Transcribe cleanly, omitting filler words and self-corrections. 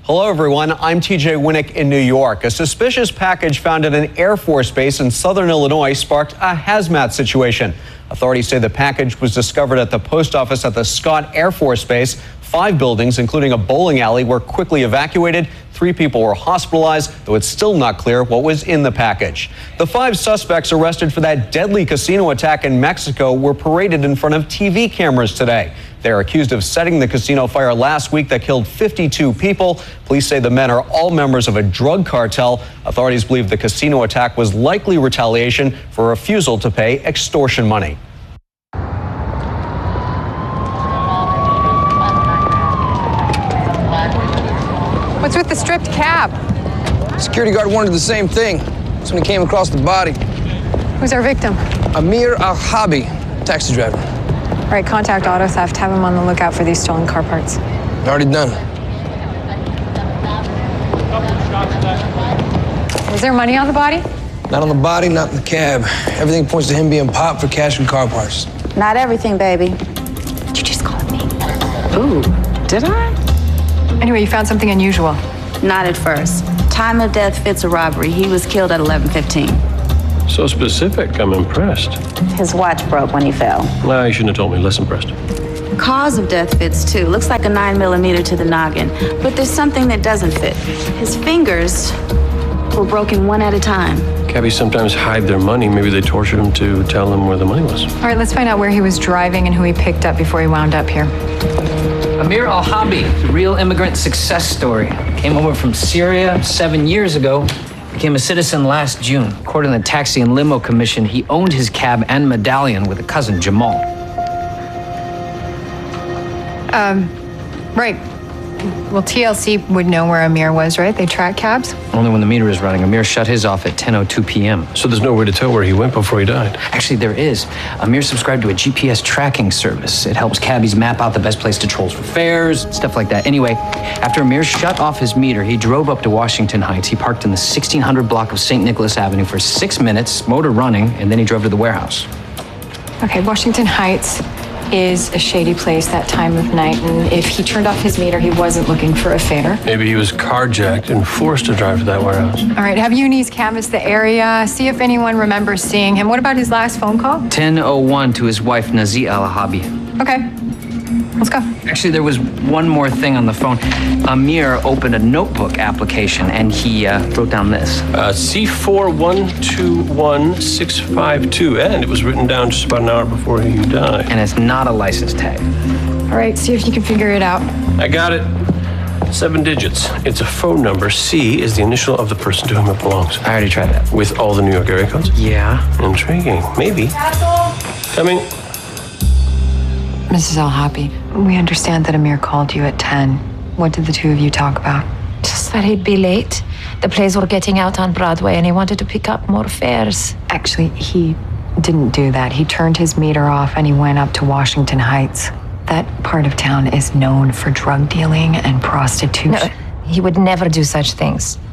Hello, everyone. I'm TJ Winnick in New York. A suspicious package found at an Air Force base in southern Illinois sparked a hazmat situation. Authorities say the package was discovered at the post office at the Scott Air Force Base. 5 buildings, including a bowling alley, were quickly evacuated. 3 people were hospitalized, though it's still not clear what was in the package. The 5 suspects arrested for that deadly casino attack in Mexico were paraded in front of TV cameras today. They're accused of setting the casino fire last week that killed 52 people. Police say the men are all members of a drug cartel. Authorities believe the casino attack was likely retaliation for refusal to pay extortion money. What's with the stripped cab? Security guard wanted the same thing. That's when he came across the body. Who's our victim? Amir Al-Habi, taxi driver. All right, contact auto theft. Have him on the lookout for these stolen car parts. Already done. Was there money on the body? Not on the body, not in the cab. Everything points to him being popped for cash and car parts. Not everything, baby. You just called me. Ooh, did I? Anyway, you found something unusual. Not at first. Time of death fits a robbery. He was killed at 11:15. So specific, I'm impressed. His watch broke when he fell. Well, you shouldn't have told me, less impressed. Cause of death fits too. Looks like a 9mm to the noggin. But there's something that doesn't fit. His fingers were broken one at a time. Cabbies sometimes hide their money. Maybe they tortured him to tell them where the money was. All right, let's find out where he was driving and who he picked up before he wound up here. Amir Al-Habi, the real immigrant success story. Came over from Syria 7 years ago, became a citizen last June. According to the Taxi and Limo Commission, he owned his cab and medallion with a cousin, Jamal. Right. Well, TLC would know where Amir was, right? They track cabs? Only when the meter is running. Amir shut his off at 10:02 p.m. So there's no way to tell where he went before he died. Actually, there is. Amir subscribed to a GPS tracking service. It helps cabbies map out the best place to troll for fares, stuff like that. Anyway, after Amir shut off his meter, he drove up to Washington Heights. He parked in the 1600 block of St. Nicholas Avenue for 6 minutes, motor running, and then he drove to the warehouse. Okay, Washington Heights is a shady place that time of night, and if he turned off his meter, he wasn't looking for a fare. Maybe he was carjacked and forced to drive to that warehouse. All right, have unis canvass the area, see if anyone remembers seeing him. What about his last phone call? 10:01 to his wife, Nazia Al-Habi. Okay, let's go. Actually, there was one more thing on the phone. Amir opened a notebook application, and he wrote down this. C4121652, and it was written down just about an hour before he died. And it's not a license tag. All right, see if you can figure it out. I got it. 7 digits. It's a phone number. C is the initial of the person to whom it belongs. I already tried that. With all the New York area codes? Yeah. Intriguing. Maybe. Coming. Mrs. Al-Habi, we understand that Amir called you at 10. What did the two of you talk about? Just that he'd be late. The plays were getting out on Broadway and he wanted to pick up more fares. Actually, he didn't do that. He turned his meter off and he went up to Washington Heights. That part of town is known for drug dealing and prostitution. No, he would never do such things.